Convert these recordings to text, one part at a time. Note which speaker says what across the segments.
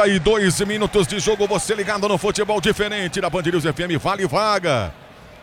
Speaker 1: 32 minutos de jogo, você ligado no futebol diferente da Band News FM. Vale vaga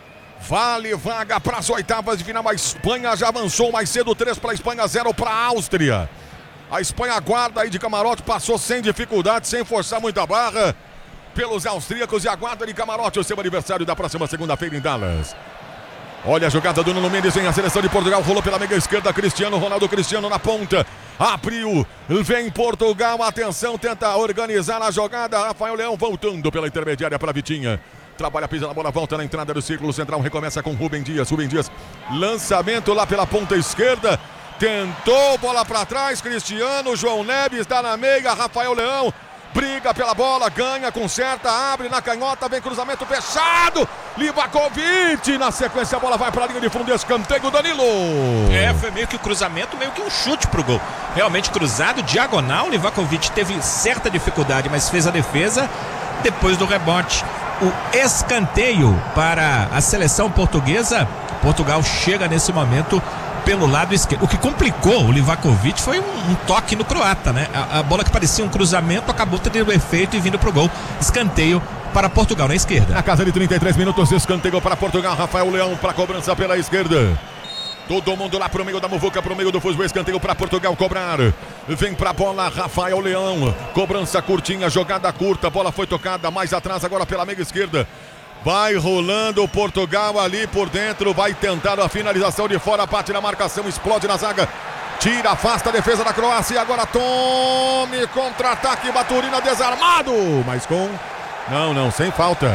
Speaker 1: para as oitavas de final. A Espanha já avançou mais cedo, 3 para a Espanha, 0 para a Áustria. A Espanha aguarda aí de camarote, passou sem dificuldade, sem forçar muita barra pelos austríacos, e aguarda de camarote o seu aniversário da próxima segunda-feira em Dallas. Olha a jogada do Nuno Mendes em a seleção de Portugal, rolou pela meia esquerda, Cristiano Ronaldo, Cristiano na ponta, abriu, vem Portugal, atenção, tenta organizar a jogada, Rafael Leão voltando pela intermediária para Vitinha. Trabalha, pisa na bola, volta na entrada do círculo central, recomeça com Rubem Dias, lançamento lá pela ponta esquerda, tentou, bola para trás, Cristiano, João Neves está na meia, Rafael Leão briga pela bola, ganha, conserta, abre na canhota, vem cruzamento fechado, Livakovic, na sequência a bola vai para a linha de fundo, escanteio, Danilo.
Speaker 2: Foi meio que o cruzamento, meio que um chute pro gol, realmente cruzado, diagonal, Livakovic teve certa dificuldade, mas fez a defesa. Depois do rebote, o escanteio para a seleção portuguesa. Portugal chega nesse momento pelo lado esquerdo. O que complicou o Livakovic foi um toque no croata, né? A bola que parecia um cruzamento acabou tendo efeito e vindo pro gol. Escanteio para Portugal na esquerda.
Speaker 1: Na casa de 33 minutos, escanteio para Portugal. Rafael Leão para cobrança pela esquerda. Todo mundo lá pro meio da muvuca, pro meio do fuso, escanteio para Portugal cobrar. Vem pra bola, Rafael Leão. Cobrança curtinha, jogada curta, bola foi tocada mais atrás agora pela meia esquerda. Vai rolando o Portugal ali por dentro, vai tentar a finalização de fora, parte na marcação, explode na zaga. Tira, afasta a defesa da Croácia e agora tome contra-ataque, Baturina desarmado, mas com... Não, sem falta.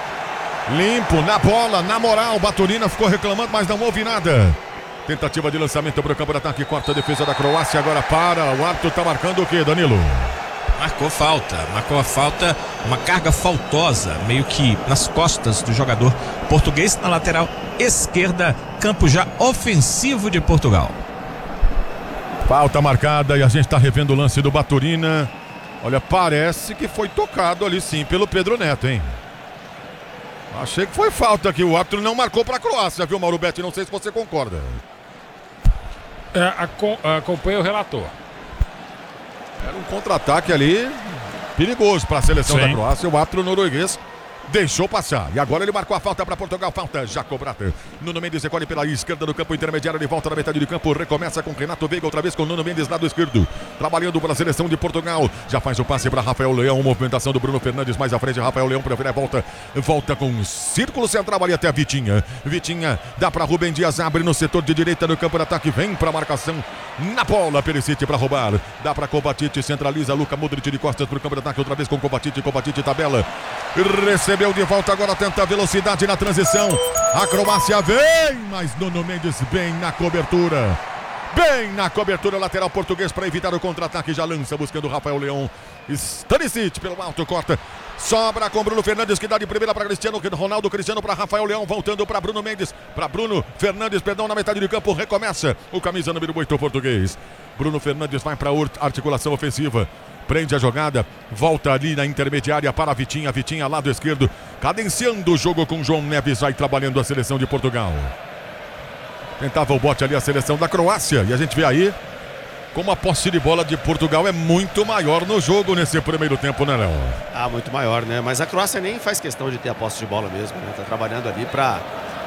Speaker 1: Limpo, na bola, na moral, Baturina ficou reclamando, mas não houve nada. Tentativa de lançamento para o campo de ataque, corta a defesa da Croácia, agora para, o árbitro está marcando o quê, Danilo?
Speaker 2: Marcou a falta, uma carga faltosa, meio que nas costas do jogador português, na lateral esquerda, campo já ofensivo de Portugal.
Speaker 1: Falta marcada e a gente está revendo o lance do Baturina. Olha, parece que foi tocado ali sim pelo Pedro Neto, hein? Achei que foi falta aqui, o árbitro não marcou para a Croácia, viu, Mauro Betti? Não sei se você concorda.
Speaker 3: Acompanha o relator.
Speaker 1: Era um contra-ataque ali perigoso para a seleção da Croácia. O árbitro norueguês deixou passar. E agora ele marcou a falta para Portugal. Falta já cobrada. Nuno Mendes recolhe pela esquerda do campo intermediário. De volta na metade do campo. Recomeça com Renato Veiga. Outra vez com Nuno Mendes, lado esquerdo. Trabalhando para a seleção de Portugal. Já faz o passe para Rafael Leão. Movimentação do Bruno Fernandes mais à frente. Rafael Leão prefere a volta. Volta com círculo central ali até a Vitinha. Vitinha dá para Rubem Dias. Abre no setor de direita do campo de ataque. Vem para a marcação. Na bola, Perisic para roubar. Dá para Kovacic. Centraliza. Luka Modric de costas para o campo de ataque. Outra vez com Kovacic. Kovacic tabela. Recebeu de volta, agora tenta velocidade na transição. A Croácia vem, mas Nuno Mendes bem na cobertura. Bem na cobertura, lateral português para evitar o contra-ataque. Já lança buscando o Rafael Leão. Stanisic pelo alto, corta. Sobra com Bruno Fernandes, que dá de primeira para Cristiano Ronaldo. Cristiano para Rafael Leão, voltando para Bruno Mendes. Para Bruno Fernandes, perdão, na metade do campo. Recomeça o camisa número 8 português. Bruno Fernandes vai para a articulação ofensiva. Prende a jogada, volta ali na intermediária para a Vitinha. Vitinha, lado esquerdo, cadenciando o jogo com João Neves, vai trabalhando a seleção de Portugal. Tentava o bote ali a seleção da Croácia. E a gente vê aí como a posse de bola de Portugal é muito maior no jogo nesse primeiro tempo, né, Léo?
Speaker 4: Muito maior, né? Mas a Croácia nem faz questão de ter a posse de bola mesmo, né? Tá trabalhando ali para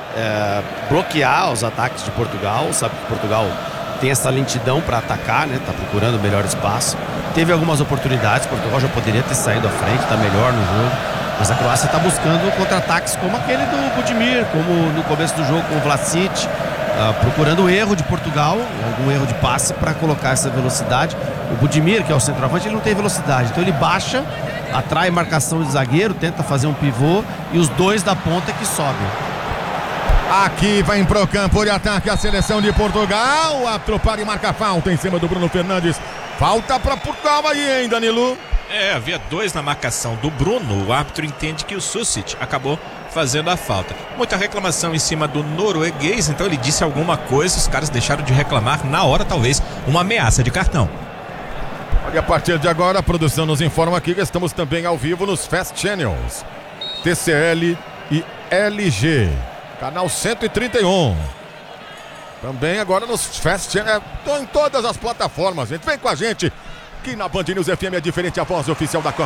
Speaker 4: bloquear os ataques de Portugal. Sabe que Portugal tem essa lentidão para atacar, né? Tá procurando o melhor espaço. Teve algumas oportunidades, Portugal já poderia ter saído à frente, tá melhor no jogo. Mas a Croácia tá buscando contra-ataques como aquele do Budimir, como no começo do jogo com o Vlasic, procurando o erro de Portugal, algum erro de passe para colocar essa velocidade. O Budimir, que é o centroavante, ele não tem velocidade, então ele baixa, atrai marcação de zagueiro, tenta fazer um pivô e os dois da ponta que sobem.
Speaker 1: Aqui vem pro campo de ataque a seleção de Portugal. O árbitro para e marca falta em cima do Bruno Fernandes. Falta para Portugal aí, hein, Danilo?
Speaker 2: Havia 2 na marcação do Bruno. O árbitro entende que o Susic acabou fazendo a falta. Muita reclamação em cima do norueguês, então ele disse alguma coisa, os caras deixaram de reclamar na hora, talvez uma ameaça de cartão.
Speaker 1: Olha, a partir de agora a produção nos informa aqui que estamos também ao vivo nos Fast Channels, TCL e LG, canal 131. Também agora nos Fast Channels, em todas as plataformas, gente. Vem com a gente, que na Band News FM é diferente, a voz oficial da Copa.